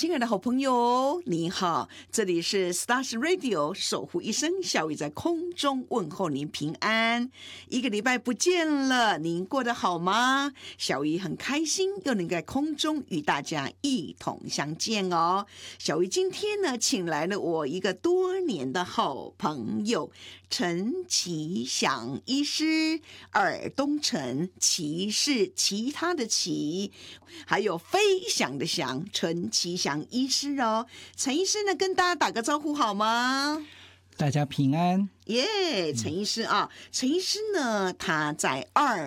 亲爱的好朋友，你好，这里是 Stars Radio 守护一生，小雨在空中问候您平安。一个礼拜不见了，您过得好吗？小雨很开心又能在空中与大家一同相见哦。小雨今天呢，请来了我一个多年的好朋友陈其祥医师，尔东陈，其是其他的其，还有飞翔的翔，陈其祥医师哦。陈医师呢，跟大家打个招呼好吗？ 大家平安耶，陈医师啊，陈医师呢，他在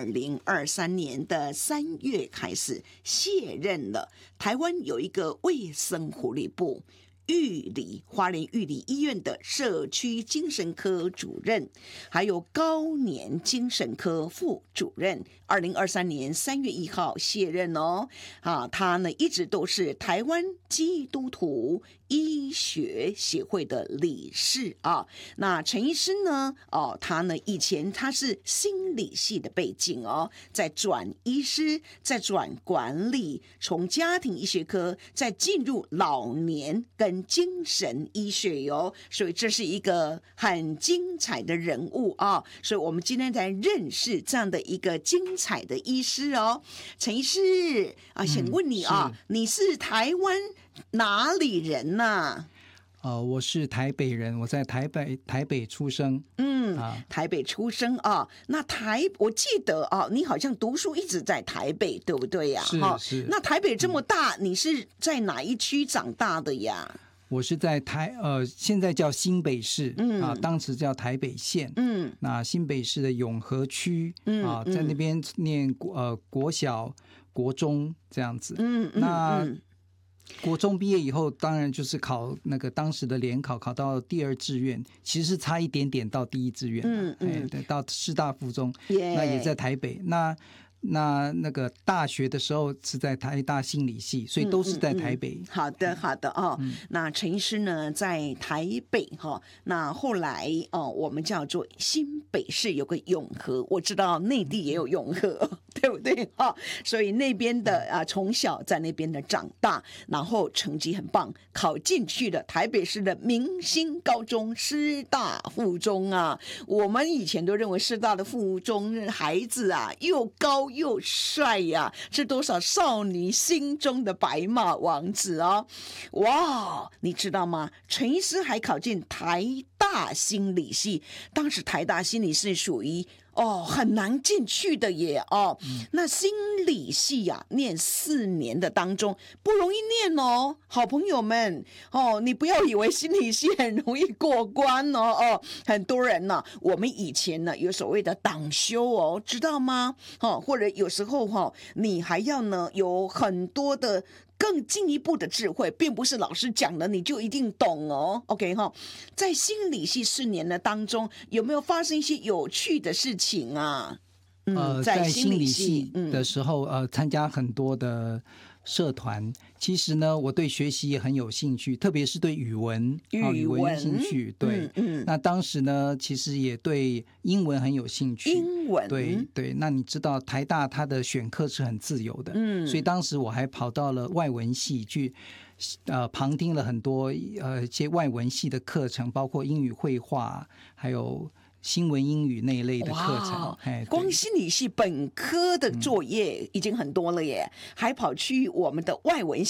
2023年的3月开始卸任了。台湾有一个卫生福利部花莲玉里医院的社区精神科主任，还有高年精神科副主任。2023年3月1号卸任哦。他呢一直都是台湾基督徒医学协会的理事啊。那陈医师呢，他呢以前他是心理系的背景哦，再转医师，再转管理，从家庭医学科再进入老年跟精神医学哟，所以这是一个很精彩的人物啊。所以我们今天才认识这样的一个精彩的医师哦。陈医师啊，想问你啊，你是台湾哪里人呐？ 我是台北人，我在台北出生。 台北出生啊。那我记得啊，你好像读书一直在台北，对不对呀？ 是。 那台北这么大，你是在哪一区长大的呀？ 我是在现在叫新北市当时叫台北县。那新北市的永和区在那边念国小、国中这样子。那国中毕业以后，当然就是考那个当时的联考，考到第2志愿，其实是差一点点到第1志愿。对，到师大附中，那也在台北。那个大学的时候是在台大心理系，所以都是在台北。 好的哦。那陈医师呢在台北那后来我们叫做新北市有个永和，我知道内地也有永和，对不对所以那边的从小在那边的长大，然后成绩很棒，考进去了台北市的明星高中师大附中啊。我们以前都认为师大的附中孩子又高又帅呀，是多少少女心中的白马王子哦。哇，你知道吗？陈医师还考进台大心理系，当时台大心理系属于很难进去的耶那心理系念4年的当中不容易念哦，好朋友们你不要以为心理系很容易过关很多人我们以前有所谓的党修知道吗？或者有时候你还要有很多的更进一步的智慧，并不是老师讲的你就一定懂OK 在心理系4年的当中，有没有发生一些有趣的事情啊？ 在心理系的时候，参加很多的社团。其实呢，我对学习也很有兴趣，特别是对语文有兴趣。对，那当时呢，其实也对英文很有兴趣。英文，对。那你知道台大它的选课是很自由的，所以当时我还跑到了外文系去。旁听了很多一些外文系的课程，包括英语绘画，还有新闻英语那一类的课程。 光心理系本科的作业已经很多了耶，还跑去我们的外文系